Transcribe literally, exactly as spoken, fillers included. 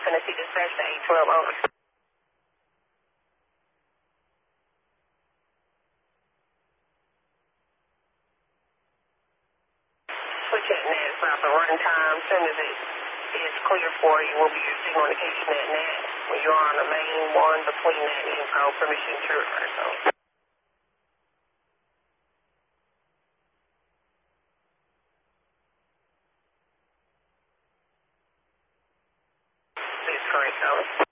Tennessee Dispatch to eight twelve over. Switch at N A T about the run time. As soon as it is clear for you, we'll be your signal indication at N A T when you're on the main one between that info permission to reversal. Please correct those.